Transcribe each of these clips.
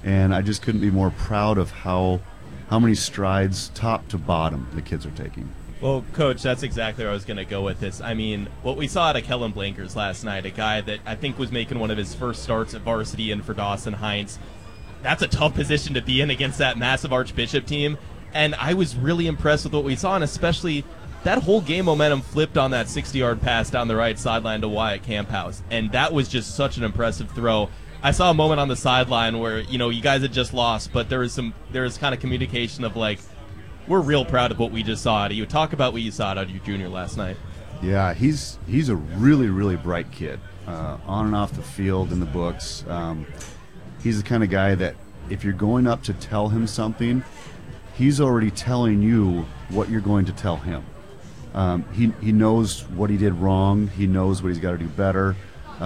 And I just couldn't be more proud of how many strides, top to bottom, the kids are taking. Well, Coach, that's exactly where I was going to go with this. I mean, what we saw out of Kellen Blankers last night, a guy that I think was making one of his first starts at varsity in for Dawson Heinz, that's a tough position to be in against that massive Archbishop team. And I was really impressed with what we saw, and especially that whole game momentum flipped on that 60-yard pass down the right sideline to Wyatt Camphouse. And that was just such an impressive throw. I saw a moment on the sideline where, you guys had just lost, but there was kind of communication of like, we're real proud of what we just saw out of you. Talk about what you saw out of your junior last night. Yeah, he's a really, really bright kid, on and off the field, in the books. He's the kind of guy that if you're going up to tell him something, he's already telling you what you're going to tell him. He knows what he did wrong. He knows what he's got to do better.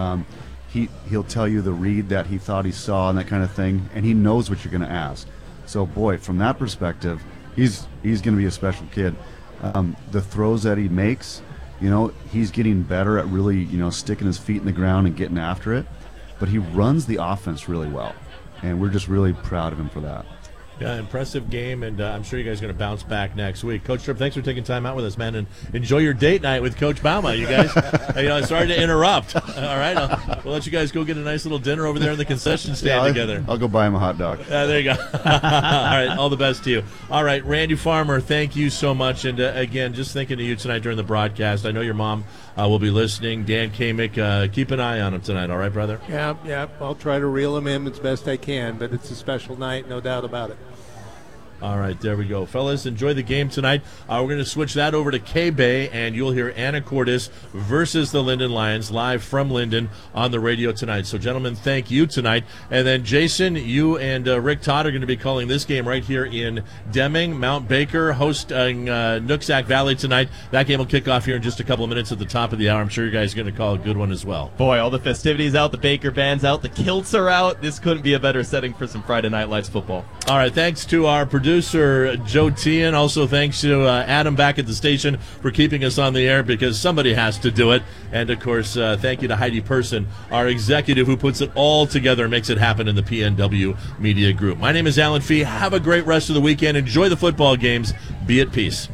He'll tell you the read that he thought he saw and that kind of thing, and he knows what you're going to ask. So, boy, from that perspective, he's going to be a special kid. The throws that he makes, he's getting better at really, sticking his feet in the ground and getting after it. But he runs the offense really well, and we're just really proud of him for that. Yeah, impressive game, and I'm sure you guys are going to bounce back next week. Coach Tripp, thanks for taking time out with us, man, and enjoy your date night with Coach Bauma. You guys, sorry to interrupt. All right, we'll let you guys go get a nice little dinner over there in the concession stand together. I'll go buy him a hot dog. There you go. All right, all the best to you. All right, Randy Farmer, thank you so much, and again, just thinking of you tonight during the broadcast. I know your mom will be listening. Dan Kamick, keep an eye on him tonight, all right, brother? Yeah, I'll try to reel him in as best I can, but it's a special night, no doubt about it. All right, there we go. Fellas, enjoy the game tonight. We're going to switch that over to K-Bay, and you'll hear Anacortes versus the Linden Lions live from Linden on the radio tonight. So, gentlemen, thank you tonight. And then, Jason, you and Rick Todd are going to be calling this game right here in Deming. Mount Baker hosting Nooksack Valley tonight. That game will kick off here in just a couple of minutes at the top of the hour. I'm sure you guys are going to call a good one as well. Boy, all the festivities out, the Baker band's out, the kilts are out. This couldn't be a better setting for some Friday Night Lights football. All right, thanks to our producer, Joe Tian. Also, thanks to Adam back at the station for keeping us on the air, because somebody has to do it. And, of course, thank you to Heidi Person, our executive, who puts it all together and makes it happen in the PNW Media Group. My name is Alan Fee. Have a great rest of the weekend. Enjoy the football games. Be at peace.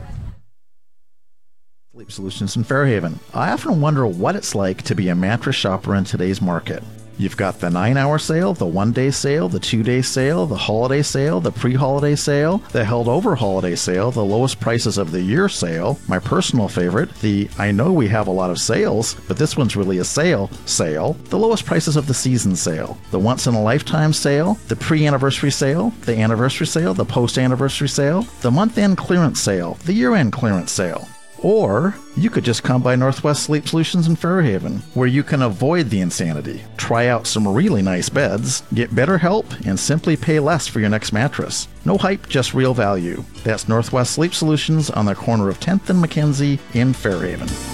Sleep Solutions in Fairhaven. I often wonder what it's like to be a mattress shopper in today's market. You've got the 9-hour sale, the 1-day sale, the 2-day sale, the holiday sale, the pre-holiday sale, the held-over holiday sale, the lowest prices of the year sale, my personal favorite, the I know we have a lot of sales, but this one's really a sale, the lowest prices of the season sale, the once-in-a-lifetime sale, the pre-anniversary sale, the anniversary sale, the post-anniversary sale, the month-end clearance sale, the year-end clearance sale. Or you could just come by Northwest Sleep Solutions in Fairhaven, where you can avoid the insanity, try out some really nice beds, get better help, and simply pay less for your next mattress. No hype, just real value. That's Northwest Sleep Solutions on the corner of 10th and Mackenzie in Fairhaven.